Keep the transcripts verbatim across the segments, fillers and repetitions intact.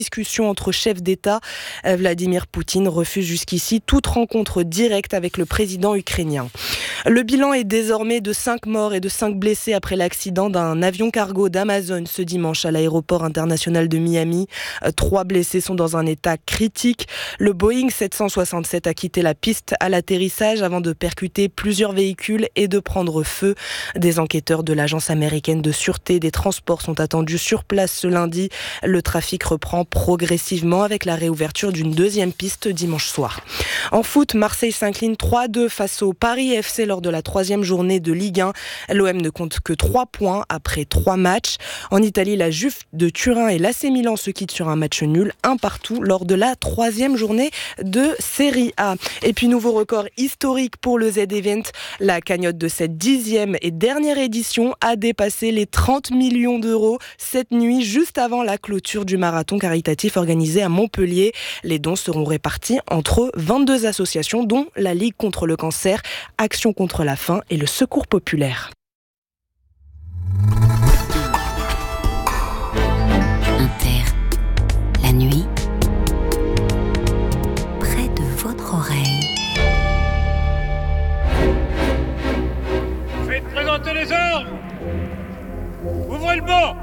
discussion entre chefs d'État. Vladimir Poutine refuse jusqu'ici toute rencontre directe avec le président ukrainien. Le bilan est désormais de cinq morts et de cinq blessés après l'accident d'un avion cargo d'Amazon ce dimanche à l'aéroport international de Miami. Trois blessés sont dans un état critique. Le Boeing sept cent soixante-sept a quitté la piste à l'atterrissage avant de percuter plusieurs véhicules et de prendre feu. Des enquêteurs de l'Agence américaine de sûreté des transports sont attendus sur place ce lundi. Le trafic reprend progressivement avec la réouverture d'une deuxième piste dimanche soir. En foot, Marseille s'incline trois à deux face au Paris F C lors de la troisième journée de Ligue un. L'O M ne compte que trois points après trois matchs. En Italie, la Juve de Turin et l'A C Milan se quittent sur un match nul, un partout, lors de la troisième journée de Serie A. Et puis, nouveau record historique pour le Z-Event. La cagnotte de cette dixième et dernière édition a dépassé les trente millions d'euros cette nuit, juste avant la clôture du marathon caritatif organisé à Montpellier. Les dons seront répartis entre vingt-deux associations, dont la Ligue contre le cancer, Action contre la faim et le Secours populaire. Inter, la nuit, près de votre oreille. Faites présenter les armes. Ouvrez le banc.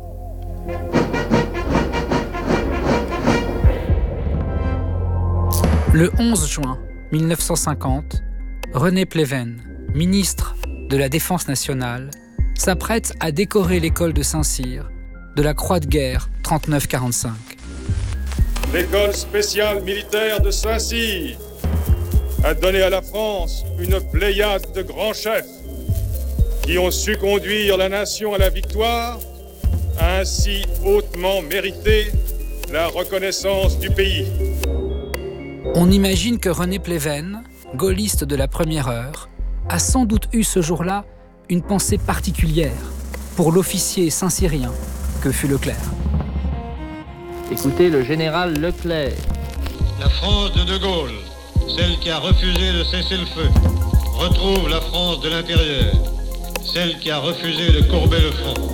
Le onze juin mille neuf cent cinquante, René Pleven, ministre de la Défense nationale, s'apprête à décorer l'école de Saint-Cyr de la Croix de guerre trente-neuf quarante-cinq. L'école spéciale militaire de Saint-Cyr a donné à la France une pléiade de grands chefs qui ont su conduire la nation à la victoire, a ainsi hautement mérité la reconnaissance du pays. On imagine que René Pleven, gaulliste de la première heure, a sans doute eu ce jour-là une pensée particulière pour l'officier saint-cyrien que fut Leclerc. Écoutez le général Leclerc. La France de De Gaulle, celle qui a refusé de cesser le feu, retrouve la France de l'intérieur, celle qui a refusé de courber le front.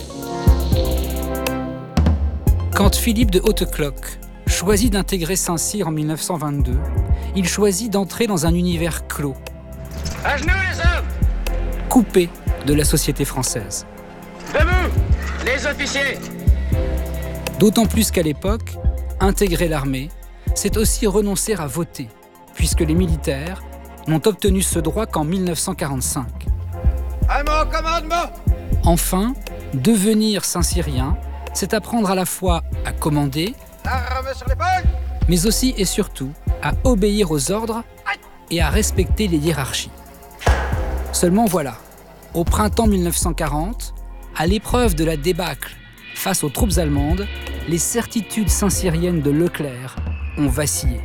Quand Philippe de Hautecloque choisit d'intégrer Saint-Cyr en mille neuf cent vingt-deux, il choisit d'entrer dans un univers clos, À genoux les hommes. coupé de la société française. Debout, les officiers. D'autant plus qu'à l'époque, intégrer l'armée, c'est aussi renoncer à voter, puisque les militaires n'ont obtenu ce droit qu'en mille neuf cent quarante-cinq. À mon commandement. Enfin, devenir Saint-Cyrien, c'est apprendre à la fois à commander, Armes sur l'épaule. mais aussi et surtout à obéir aux ordres et à respecter les hiérarchies. Seulement voilà, au printemps mille neuf cent quarante, à l'épreuve de la débâcle face aux troupes allemandes, les certitudes saint-cyriennes de Leclerc ont vacillé.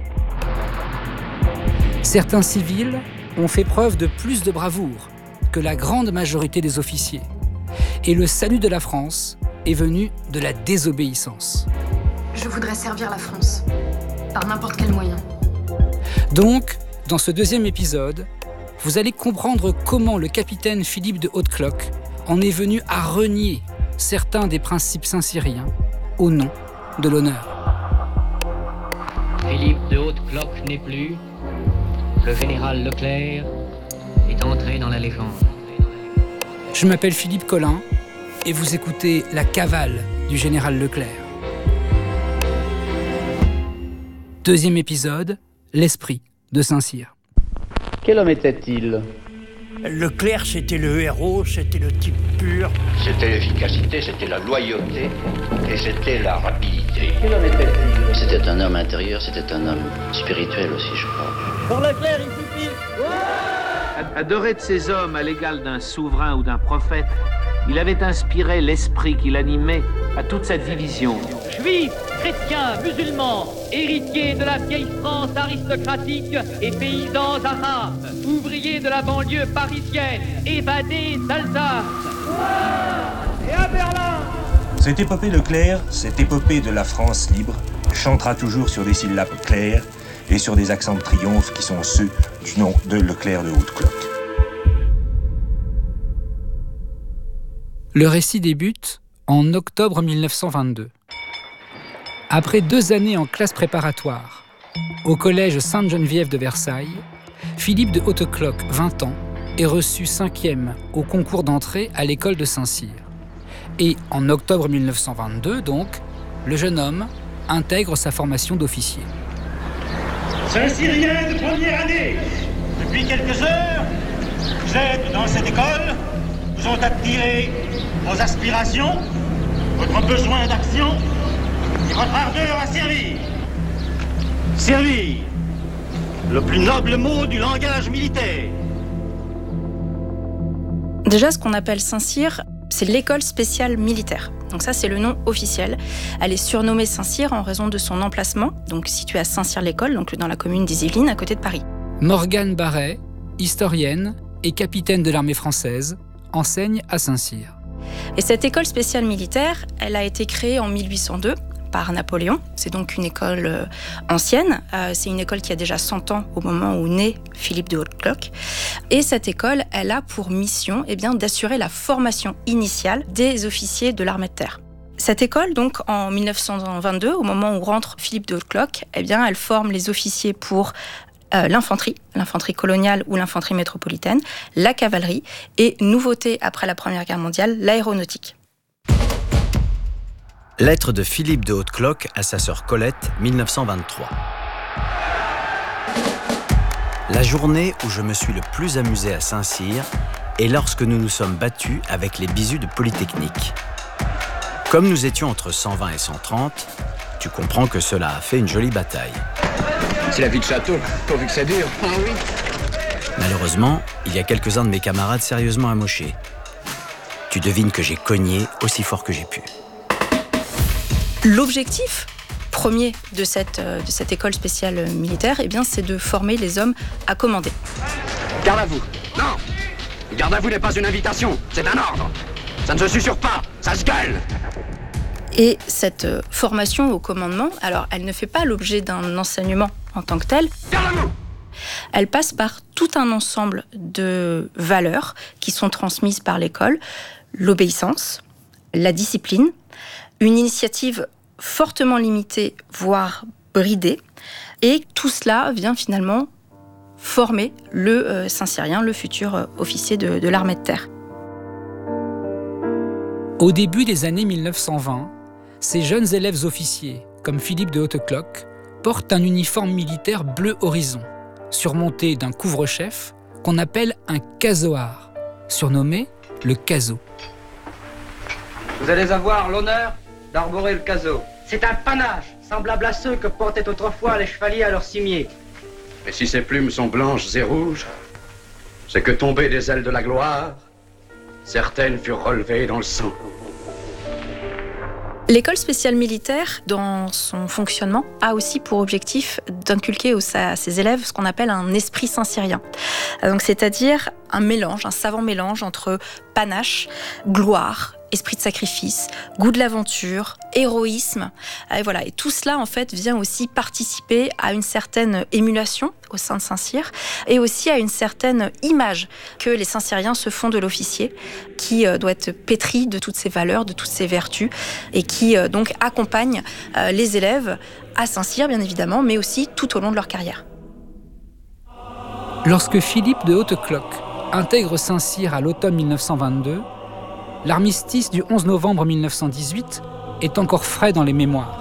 Certains civils ont fait preuve de plus de bravoure que la grande majorité des officiers. Et le salut de la France est venu de la désobéissance. Je voudrais servir la France, par n'importe quel moyen. Donc, dans ce deuxième épisode, vous allez comprendre comment le capitaine Philippe de Hautecloque en est venu à renier certains des principes saint-cyriens au nom de l'honneur. Philippe de Hautecloque n'est plus. Le général Leclerc est entré dans la légende. Je m'appelle Philippe Collin et vous écoutez La Cavale du général Leclerc. Deuxième épisode, l'esprit de Saint-Cyr. Quel homme était-il ? Leclerc, c'était le héros, c'était le type pur. C'était l'efficacité, c'était la loyauté et c'était la rapidité. Quel homme était-il ? C'était un homme intérieur, c'était un homme spirituel aussi, je crois. Pour Leclerc, il suffit. Adoré de ces hommes à l'égal d'un souverain ou d'un prophète, il avait inspiré l'esprit qui l'animait à toute cette division. Juifs, chrétiens, musulmans, héritiers de la vieille France aristocratique et paysans arabes, ouvriers de la banlieue parisienne, évadés d'Alsace. Et à Berlin. Cette épopée Leclerc, cette épopée de la France libre, chantera toujours sur des syllabes claires et sur des accents de triomphe qui sont ceux du nom de Leclerc de Hautecloque. Le récit débute en octobre mille neuf cent vingt-deux. Après deux années en classe préparatoire, au collège Sainte-Geneviève de Versailles, Philippe de Hautecloque, vingt ans, est reçu cinquième au concours d'entrée à l'école de Saint-Cyr. Et en octobre mille neuf cent vingt-deux, donc, le jeune homme intègre sa formation d'officier. Saint-Cyrien de première année, depuis quelques heures, vous êtes dans cette école, vous ont attiré vos aspirations, votre besoin d'action et votre ardeur à servir. Servir, le plus noble mot du langage militaire. Déjà, ce qu'on appelle Saint-Cyr, c'est l'école spéciale militaire. Donc ça, c'est le nom officiel. Elle est surnommée Saint-Cyr en raison de son emplacement, donc située à Saint-Cyr-l'École, donc dans la commune des Yvelines, à côté de Paris. Morgane Barret, historienne et capitaine de l'armée française, enseigne à Saint-Cyr. Et cette école spéciale militaire, elle a été créée en mille huit cent deux par Napoléon. C'est donc une école euh, ancienne. Euh, c'est une école qui a déjà cent ans au moment où naît Philippe de Hautecloque. Et cette école, elle a pour mission eh bien, d'assurer la formation initiale des officiers de l'armée de terre. Cette école, donc, en mille neuf cent vingt-deux, au moment où rentre Philippe de Hautecloque, eh bien, elle forme les officiers pour euh, l'infanterie, l'infanterie coloniale ou l'infanterie métropolitaine, la cavalerie et, nouveauté après la Première Guerre mondiale, l'aéronautique. Lettre de Philippe de Hautecloque à sa sœur Colette, mille neuf cent vingt-trois. La journée où je me suis le plus amusé à Saint-Cyr est lorsque nous nous sommes battus avec les bisous de Polytechnique. Comme nous étions entre cent vingt et cent trente, tu comprends que cela a fait une jolie bataille. C'est la vie de château, pourvu que ça dure. Ah oui. Malheureusement, il y a quelques-uns de mes camarades sérieusement amochés. Tu devines que j'ai cogné aussi fort que j'ai pu. L'objectif premier de cette, de cette école spéciale militaire, eh bien, c'est de former les hommes à commander. Garde à vous. Non, garde à vous n'est pas une invitation, c'est un ordre. Ça ne se susurre pas, ça se gueule. Et cette formation au commandement, alors, elle ne fait pas l'objet d'un enseignement en tant que tel. Garde à vous. Elle passe par tout un ensemble de valeurs qui sont transmises par l'école. L'obéissance, la discipline, une initiative fortement limitée, voire bridée. Et tout cela vient finalement former le euh, Saint-Cyrien, le futur euh, officier de, de l'armée de terre. Au début des années mille neuf cent vingt, ces jeunes élèves officiers, comme Philippe de Hautecloque, portent un uniforme militaire bleu horizon, surmonté d'un couvre-chef qu'on appelle un casoar, surnommé le caso. Vous allez avoir l'honneur d'arborer le caso. C'est un panache, semblable à ceux que portaient autrefois les chevaliers à leur cimier. Et si ces plumes sont blanches et rouges, c'est que tombées des ailes de la gloire, certaines furent relevées dans le sang. L'école spéciale militaire, dans son fonctionnement, a aussi pour objectif d'inculquer à ses élèves ce qu'on appelle un esprit saint-cyrien. Donc, c'est-à-dire un mélange, un savant mélange entre panache, gloire, esprit de sacrifice, goût de l'aventure, héroïsme. Et voilà. Et tout cela, en fait, vient aussi participer à une certaine émulation au sein de Saint-Cyr et aussi à une certaine image que les Saint-Cyriens se font de l'officier, qui euh, doit être pétri de toutes ses valeurs, de toutes ses vertus et qui euh, donc accompagne euh, les élèves à Saint-Cyr, bien évidemment, mais aussi tout au long de leur carrière. Lorsque Philippe de Hautecloque intègre Saint-Cyr à l'automne mille neuf cent vingt-deux, l'armistice du onze novembre mille neuf cent dix-huit est encore frais dans les mémoires.